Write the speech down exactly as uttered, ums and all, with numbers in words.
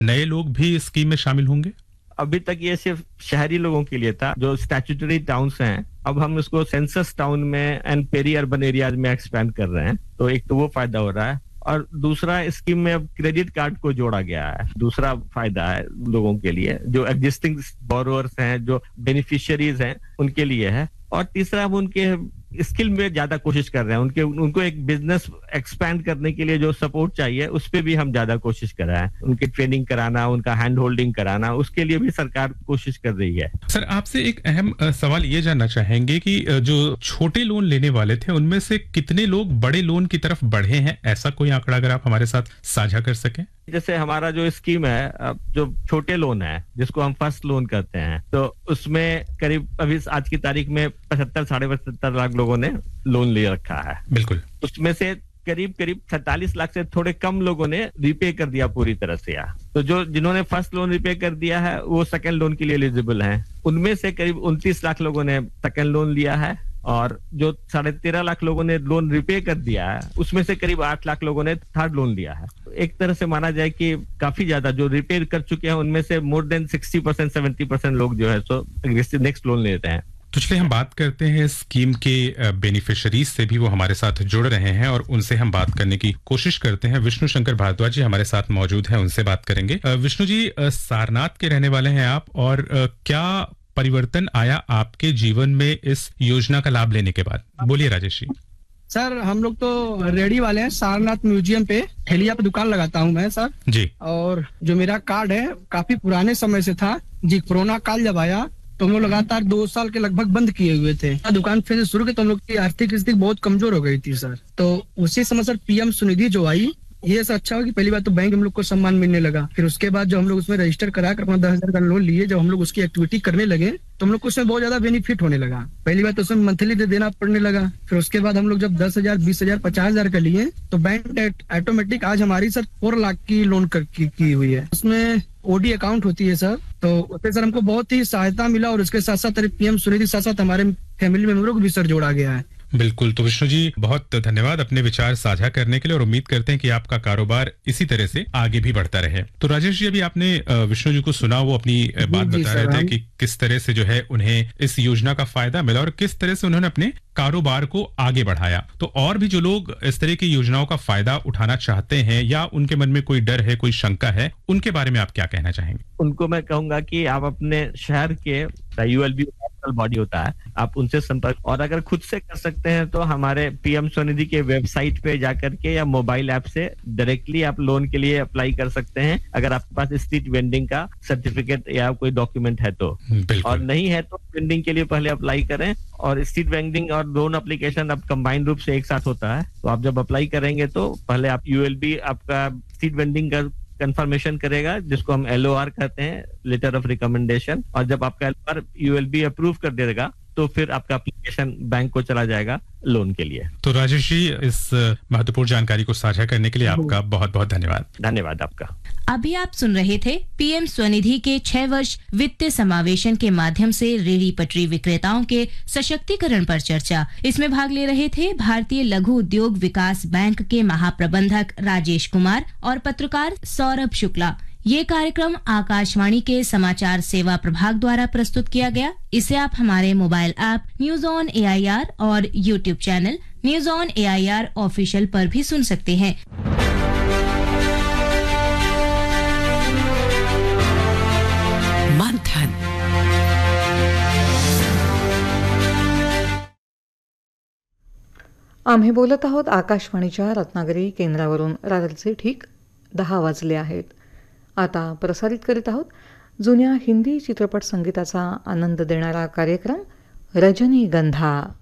नए लोग भी इस स्कीम में शामिल होंगे? अभी तक ये सिर्फ शहरी लोगों के लिए था, जो स्टैट्यूटरी टाउन्स हैं। अब हम इसको सेंसस टाउन में एंड पेरी अर्बन एरियाज में एक्सपेंड कर रहे हैं, तो एक तो वो फायदा हो रहा है, और दूसरा स्कीम में अब क्रेडिट कार्ड को जोड़ा गया है। दूसरा फायदा है लोगों के लिए, जो एग्जिस्टिंग बोरोअर्स हैं, जो बेनिफिशियरीज हैं, उनके लिए है। और तीसरा हम उनके स्किल में ज्यादा कोशिश कर रहे हैं, उनके उनको एक बिजनेस एक्सपैंड करने के लिए जो सपोर्ट चाहिए उस पे भी हम ज्यादा कोशिश कर रहे हैं। उनकी ट्रेनिंग कराना, उनका हैंड होल्डिंग कराना, उसके लिए भी सरकार कोशिश कर रही है। सर, आपसे एक अहम अ, सवाल ये जानना चाहेंगे कि अ, जो छोटे लोन लेने वाले थे उनमें से कितने लोग बड़े लोन की तरफ बढ़े हैं? ऐसा कोई आंकड़ा अगर आप हमारे साथ साझा कर सकें। जैसे हमारा जो स्कीम है, जो छोटे लोन है जिसको हम फर्स्ट लोन कहते हैं, तो उसमें करीब अभी आज की तारीख में पचहत्तर साढ़े पचहत्तर लाख लोगों ने लोन ले रखा है। बिल्कुल। उसमें से करीब करीब सैंतालीस लाख से थोड़े कम लोगों ने रिपे कर दिया पूरी तरह से। या तो जो जिन्होंने फर्स्ट लोन रिपे कर दिया है वो सेकंड लोन के लिए एलिजिबल हैं। उनमें से करीब उनतीस लाख लोगों ने सेकंड लोन लिया है, और जो साढ़े तेरह लाख लोगों ने लोन रिपे कर दिया है उसमें से करीब आठ लाख लोगों ने थर्ड लोन लिया है। तो एक तरह से माना जाए कि काफी ज्यादा जो रिपे कर चुके हैं उनमें से more than sixty percent seventy percent लोग जो है सो नेक्स्ट लोन लेते हैं। तो चलिए हम बात करते हैं स्कीम के बेनिफिशरीज से भी, वो हमारे साथ जुड़ रहे हैं और उनसे हम बात करने की कोशिश करते हैं। विष्णु शंकर भारद्वाज जी हमारे साथ मौजूद हैं, उनसे बात करेंगे। विष्णु जी, सारनाथ के रहने वाले हैं आप, और क्या परिवर्तन आया आपके जीवन में इस योजना का लाभ लेने के बाद? बोलिए राजेश जी। सर, हम लोग तो रेडी वाले हैं, सारनाथ म्यूजियम पे ठेलिया पे दुकान लगाता हूँ मैं सर जी। और जो मेरा कार्ड है काफी पुराने समय से था जी। कोरोना काल जब आया तो हम लोग लगातार दो साल के लगभग बंद किए हुए थे। दुकान फिर से शुरू की तो हम लोग की आर्थिक स्थिति बहुत कमजोर हो गई थी सर। तो उसी समय सर पीएम स्वनिधि जो आई, ये सब अच्छा हो कि पहली बात तो बैंक हम लोग को सम्मान मिलने लगा। फिर उसके बाद जो हम लोग उसमें रजिस्टर करा कर अपना दस हजार का लोन लिए, जब हम लोग उसकी एक्टिविटी करने लगे तो हम लोग को उसमें बहुत ज्यादा बेनिफिट होने लगा। पहली बात तो उसमें मंथली दे देना पड़ने लगा। फिर उसके बाद हम लोग जब दस हजार बीस हजार पचास हजार का लिए तो बैंक ऑटोमेटिक आज हमारी सर फोर लाख की लोन कर, की, की हुई है। उसमें ओडी अकाउंट होती है सर, तो उससे सर हमको बहुत ही सहायता मिला, और उसके साथ साथ पीएम स्वनिधि साथ साथ हमारे फैमिली मेंबरों को भी सर जोड़ा गया है। बिल्कुल। तो विष्णु जी, बहुत धन्यवाद अपने विचार साझा करने के लिए, और उम्मीद करते हैं कि आपका कारोबार इसी तरह से आगे भी बढ़ता रहे। तो राजेश जी, अभी आपने विष्णु जी को सुना, वो अपनी बात बता रहे थे कि किस तरह से जो है उन्हें इस योजना का फायदा मिला और किस तरह से उन्होंने अपने कारोबार को आगे बढ़ाया। तो और भी जो लोग इस तरह की योजनाओं का फायदा उठाना चाहते हैं या उनके मन में कोई डर है, कोई शंका है, उनके बारे में आप क्या कहना चाहेंगे? उनको मैं कहूंगा कि आप अपने शहर के यूएलबी बॉडी होता है, आप उनसे संपर्क, और अगर खुद से कर सकते हैं तो हमारे पीएम स्वनिधि के वेबसाइट पे जाकर के या मोबाइल ऐप से डायरेक्टली आप लोन के लिए अप्लाई कर सकते हैं, अगर आपके पास स्ट्रीट वेंडिंग का सर्टिफिकेट या कोई डॉक्यूमेंट है तो। और नहीं है तो वेंडिंग के लिए पहले अप्लाई करें, और स्ट्रीट वेंडिंग और लोन एप्लीकेशन अब कंबाइंड रूप से एक साथ होता है। तो आप जब अप्लाई करेंगे तो पहले आप यूएलबी आपका स्ट्रीट वेंडिंग का कंफर्मेशन करेगा, जिसको हम एलओआर कहते हैं, लेटर ऑफ रिकमेंडेशन, और जब आपका एलओआर यूएलबी अप्रूव कर देगा तो फिर आपका एप्लीकेशन बैंक को चला जाएगा लोन के लिए। तो राजेश जी, इस महत्वपूर्ण जानकारी को साझा करने के लिए आपका बहुत बहुत धन्यवाद। धन्यवाद आपका। अभी आप सुन रहे थे पीएम स्वनिधि के छह वर्ष वित्तीय समावेशन के माध्यम से रेहड़ी पटरी विक्रेताओं के सशक्तिकरण पर चर्चा। इसमें भाग ले रहे थे भारतीय लघु उद्योग विकास बैंक के महाप्रबंधक राजेश कुमार और पत्रकार सौरभ शुक्ला। ये कार्यक्रम आकाशवाणी के समाचार सेवा प्रभाग द्वारा प्रस्तुत किया गया। इसे आप हमारे mobile app news on AIR और YouTube channel news on AIR official पर भी सुन सकते हैं। मंथन। आम्ही बोलत आहोत आकाशवाणीच्या रत्नागिरी केंद्रावरून। रात्रीचे ठीक दहा वाजले आहेत. आता प्रसारित करीत आहोत जुन्या हिंदी चित्रपट संगीताचा आनंद देणारा कार्यक्रम रजनीगंधा।